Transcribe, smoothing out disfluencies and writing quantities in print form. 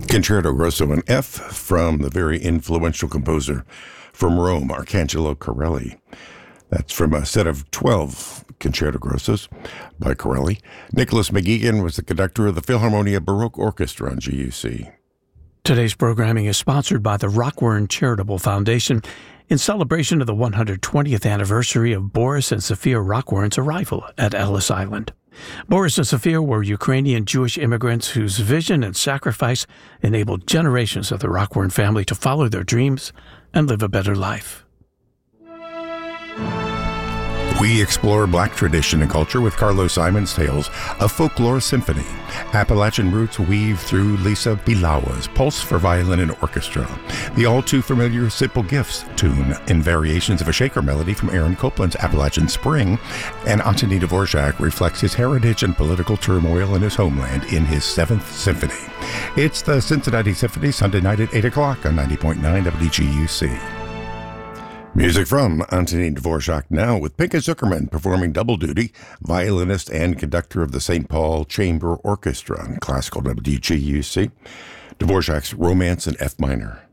Concerto Grosso in F from the very influential composer from Rome, Arcangelo Corelli. That's from a set of 12 Concerto Grossos by Corelli. Nicholas McGeegan was the conductor of the Philharmonia Baroque Orchestra on GUC. Today's programming is sponsored by the Rockburn Charitable Foundation in celebration of the 120th anniversary of Boris and Sophia Rockburn's arrival at Ellis Island. Boris and Sophia were Ukrainian Jewish immigrants whose vision and sacrifice enabled generations of the Rockburn family to follow their dreams and live a better life. We explore Black tradition and culture with Carlos Simon's Tales of Folklore Symphony. Appalachian roots weave through Lisa Bilawa's Pulse for Violin and Orchestra. The all-too-familiar Simple Gifts tune in variations of a shaker melody from Aaron Copland's Appalachian Spring, and Antonin Dvorak reflects his heritage and political turmoil in his homeland in his 7th Symphony. It's the Cincinnati Symphony, Sunday night at 8 o'clock on 90.9 WGUC. Music from Antonin Dvorak now with Pinka Zuckerman performing double duty, violinist and conductor of the St. Paul Chamber Orchestra on classical WGUC. Dvorak's Romance in F minor.